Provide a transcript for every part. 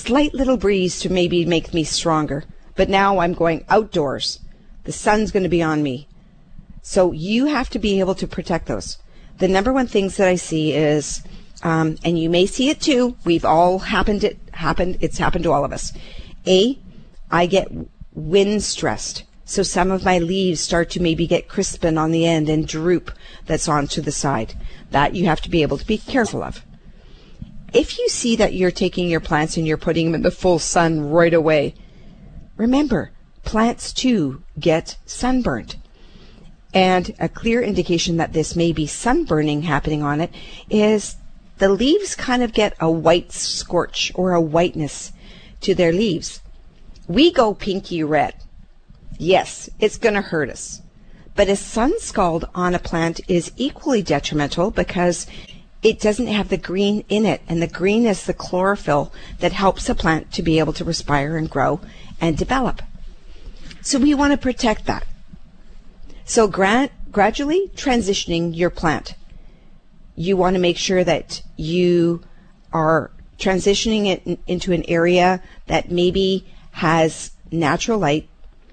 slight little breeze to maybe make me stronger. But now I'm going outdoors. The sun's going to be on me. So you have to be able to protect those. The number one things that I see is, and you may see it too, it's happened to all of us. I get wind stressed. So some of my leaves start to maybe get crispin on the end and droop that's onto the side. That you have to be able to be careful of. If you see that you're taking your plants and you're putting them in the full sun right away, remember, plants too get sunburnt. And a clear indication that this may be sunburning happening on it is the leaves kind of get a white scorch or a whiteness to their leaves. We go pinky red. Yes, it's going to hurt us. But a sun scald on a plant is equally detrimental because it doesn't have the green in it. And the green is the chlorophyll that helps a plant to be able to respire and grow and develop. So we want to protect that. So gradually transitioning your plant. You want to make sure that you are transitioning it into an area that maybe has natural light,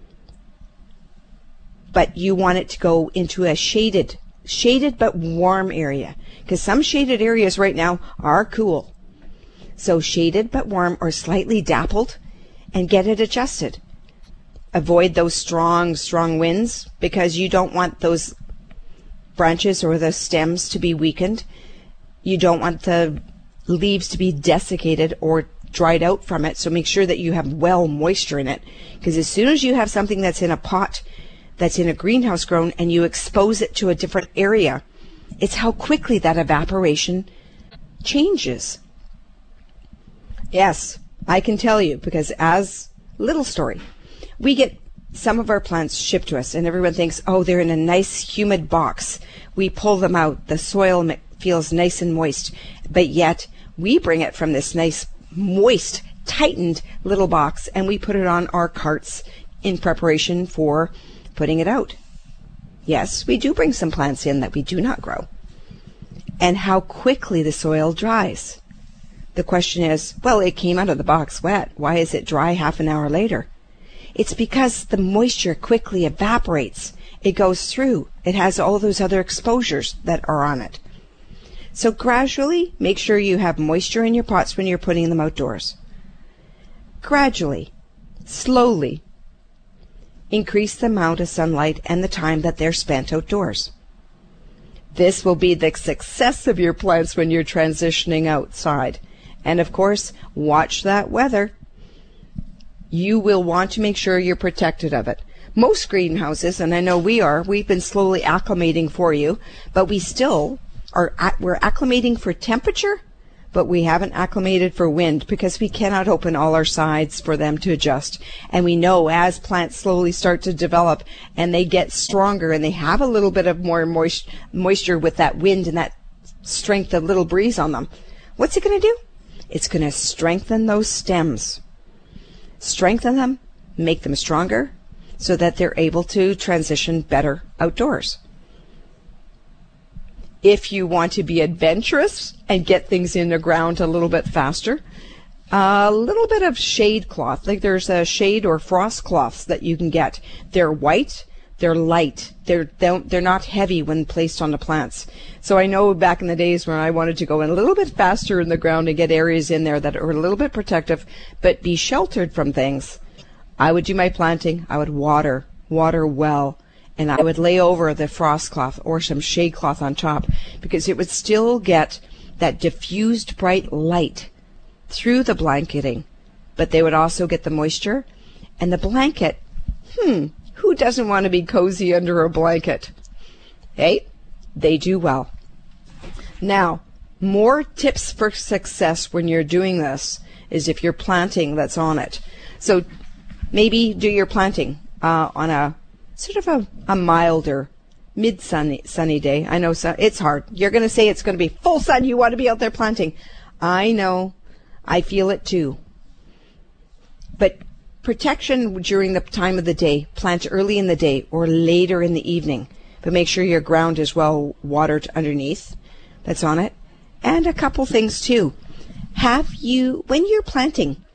but you want it to go into a shaded but warm area, because some shaded areas right now are cool. So shaded but warm or slightly dappled, and get it adjusted. Avoid those strong winds, because you don't want those branches or the stems to be weakened. You don't want the leaves to be desiccated or dried out from it. So make sure that you have well moisture in it, because as soon as you have something that's in a pot, that's in a greenhouse grown, and you expose it to a different area, it's how quickly that evaporation changes. Yes, I can tell you, because as little story, we get some of our plants shipped to us, and everyone thinks, oh, they're in a nice humid box. We pull them out. The soil feels nice and moist. But yet, we bring it from this nice, moist, tightened little box, and we put it on our carts in preparation for putting it out. Yes, we do bring some plants in that we do not grow. And how quickly the soil dries. The question is, well, it came out of the box wet. Why is it dry half an hour later? It's because the moisture quickly evaporates. It goes through. It has all those other exposures that are on it. So gradually, make sure you have moisture in your pots when you're putting them outdoors. Gradually, slowly, increase the amount of sunlight and the time that they're spent outdoors. This will be the success of your plants when you're transitioning outside. And of course, watch that weather. You will want to make sure you're protected of it. Most greenhouses, and I know we've been slowly acclimating for you, but we're acclimating for temperature, but we haven't acclimated for wind, because we cannot open all our sides for them to adjust. And we know as plants slowly start to develop and they get stronger and they have a little bit of more moisture with that wind and that strength of little breeze on them, what's it going to do? It's going to strengthen those stems. Strengthen them, make them stronger, so that they're able to transition better outdoors. If you want to be adventurous and get things in the ground a little bit faster, a little bit of shade cloth, like there's a shade or frost cloths that you can get. They're white, they're light, they're not heavy when placed on the plants. So I know back in the days when I wanted to go in a little bit faster in the ground and get areas in there that are a little bit protective, but be sheltered from things, I would do my planting, I would water well, and I would lay over the frost cloth or some shade cloth on top, because it would still get that diffused bright light through the blanketing, but they would also get the moisture. And the blanket, who doesn't want to be cozy under a blanket? Hey, they do well. Now, more tips for success when you're doing this is if you're planting that's on it. So maybe do your planting on a sort of a milder, mid-sunny day. I know it's hard. You're going to say it's going to be full sun. You want to be out there planting. I know. I feel it too. But protection during the time of the day. Plant early in the day or later in the evening. But make sure your ground is well watered underneath that's on it. And a couple things too. When you're planting,